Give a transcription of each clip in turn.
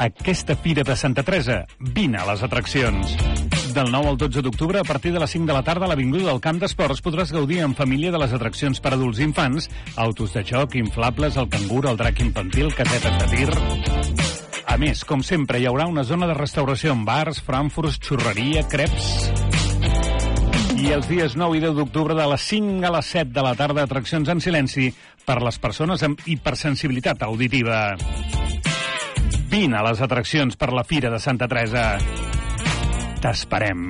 aquesta Fira de Santa Teresa. Vine a les atraccions. Del 9 al 12 d'octubre, a partir de les 5 de la tarda, a l'Avinguda del Camp d'Esports podràs gaudir en família de les atraccions per adults i infants, autos de joc, inflables, el cangur, el drac infantil, casetes de tir. A més, com sempre, hi haurà una zona de restauració amb bars, frankfurts, xurreria, creps. I els dies 9 i 10 d'octubre, de les 5 a les 7 de la tarda, atraccions en silenci per les persones amb hipersensibilitat auditiva. Vine a les atraccions per la Fira de Santa Teresa. T'esperem.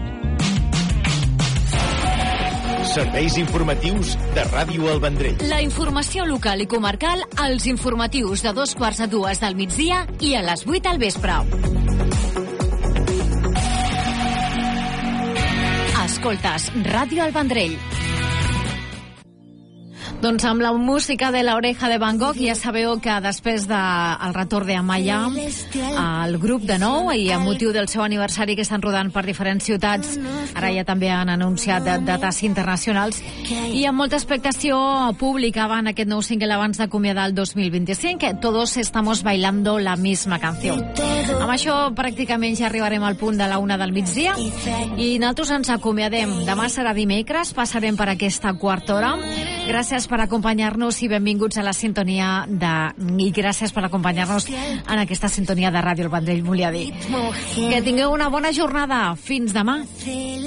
Serveis informatius de Ràdio El Vendrell. La informació local i comarcal als informatius de 2:45 del migdia i a les 8 al vespre. Escoltes Ràdio El Vendrell. Doncs amb la música de La Oreja de Van Gogh ja sabeu que després del retorn d'Amaya, el grup de nou, i amb motiu del seu aniversari que estan rodant per diferents ciutats, ara ja també han anunciat dates internacionals i amb molta expectació publicaven aquest nou single abans d'acomiadar el 2025, Todos estamos bailando la misma canción. Amb això pràcticament ja arribarem al punt de la 1 del migdia i nosaltres ens acomiadem. Demà serà dimecres, passarem per aquesta quarta hora. Gràcies per acompanyar-nos i benvinguts a la sintonia i gràcies per acompanyar-nos en aquesta sintonia de Ràdio El Vendrell, volia dir. Que tingueu una bona jornada. Fins demà.